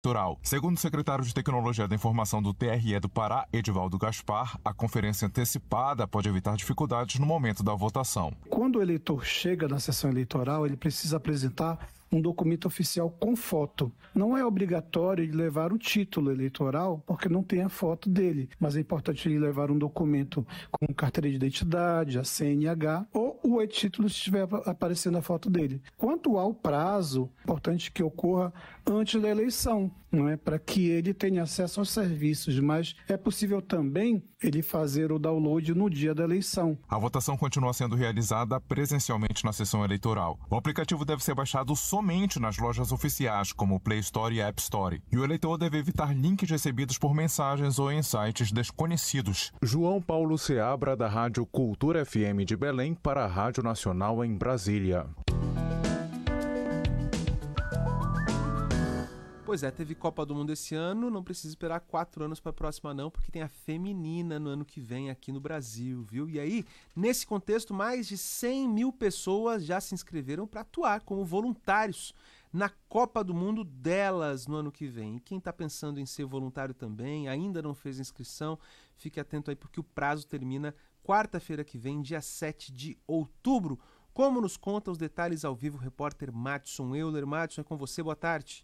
eleitoral. Segundo o secretário de Tecnologia da Informação do TRE do Pará, Edivaldo Gaspar, a conferência antecipada pode evitar dificuldades no momento da votação. Quando o eleitor chega na sessão eleitoral, ele precisa apresentar um documento oficial com foto. Não é obrigatório ele levar o título eleitoral, porque não tem a foto dele, mas é importante ele levar um documento com carteira de identidade, a CNH, ou o e-título se estiver aparecendo a foto dele. Quanto ao prazo, é importante que ocorra antes da eleição, não é? Para que ele tenha acesso aos serviços, mas é possível também ele fazer o download no dia da eleição. A votação continua sendo realizada presencialmente na sessão eleitoral. O aplicativo deve ser baixado somente nas lojas oficiais, como o Play Store e App Store. E o eleitor deve evitar links recebidos por mensagens ou em sites desconhecidos. João Paulo Seabra, da Rádio Cultura FM de Belém, para a Rádio Nacional em Brasília. Pois é, teve Copa do Mundo esse ano, não precisa esperar 4 anos para a próxima não, porque tem a feminina no ano que vem aqui no Brasil, viu? E aí, nesse contexto, mais de 100 mil pessoas já se inscreveram para atuar como voluntários na Copa do Mundo delas no ano que vem. E quem está pensando em ser voluntário também, ainda não fez inscrição, fique atento aí porque o prazo termina quarta-feira que vem, dia 7 de outubro. Como nos conta os detalhes ao vivo o repórter Madison Euler. Madison, é com você, boa tarde.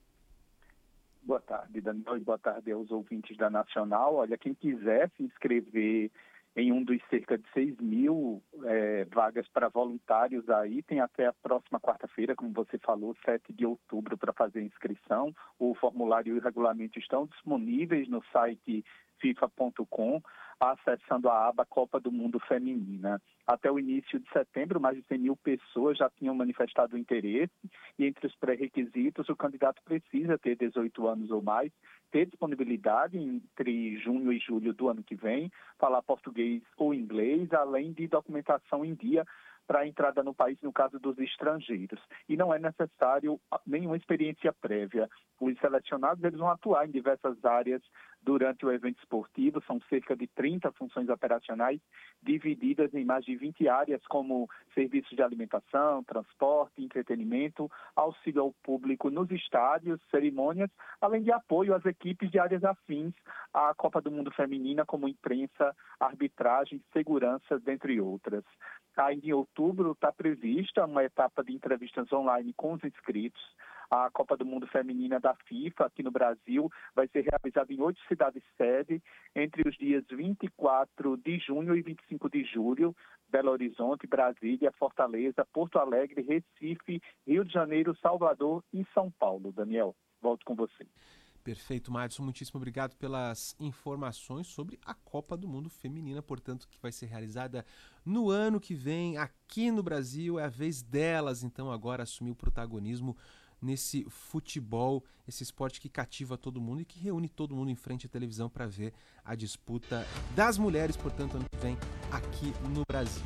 Boa tarde, Daniel, e boa tarde aos ouvintes da Nacional. Olha, quem quiser se inscrever em um dos cerca de 6 mil vagas para voluntários aí, tem até a próxima quarta-feira, como você falou, 7 de outubro, para fazer a inscrição. O formulário e o regulamento estão disponíveis no site fifa.com, acessando a aba Copa do Mundo Feminina. Até o início de setembro, mais de 100 mil pessoas já tinham manifestado interesse e entre os pré-requisitos, o candidato precisa ter 18 anos ou mais, ter disponibilidade entre junho e julho do ano que vem, falar português ou inglês, além de documentação em dia para a entrada no país no caso dos estrangeiros. E não é necessário nenhuma experiência prévia. Os selecionados eles vão atuar em diversas áreas durante o evento esportivo, são cerca de 30 funções operacionais divididas em mais de 20 áreas, como serviços de alimentação, transporte, entretenimento, auxílio ao público nos estádios, cerimônias, além de apoio às equipes de áreas afins à Copa do Mundo Feminina, como imprensa, arbitragem, segurança, dentre outras. Ainda em outubro está prevista uma etapa de entrevistas online com os inscritos. A Copa do Mundo Feminina da FIFA, aqui no Brasil, vai ser realizada em 8 cidades-sede, entre os dias 24 de junho e 25 de julho, Belo Horizonte, Brasília, Fortaleza, Porto Alegre, Recife, Rio de Janeiro, Salvador e São Paulo. Daniel, volto com você. Perfeito, Madison, muitíssimo obrigado pelas informações sobre a Copa do Mundo Feminina, portanto, que vai ser realizada no ano que vem aqui no Brasil. É a vez delas, então, agora assumir o protagonismo nesse futebol, esse esporte que cativa todo mundo e que reúne todo mundo em frente à televisão para ver a disputa das mulheres, portanto, ano que vem aqui no Brasil.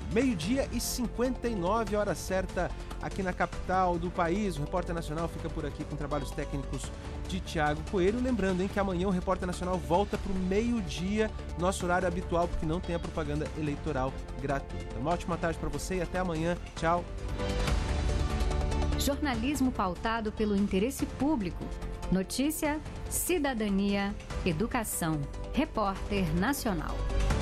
12h59, hora certa aqui na capital do país. O Repórter Nacional fica por aqui com trabalhos técnicos de Thiago Coelho. Lembrando, que amanhã o Repórter Nacional volta para o meio-dia, nosso horário habitual, porque não tem a propaganda eleitoral gratuita. Uma ótima tarde para você e até amanhã. Tchau. Jornalismo pautado pelo interesse público. Notícia, cidadania, educação. Repórter Nacional.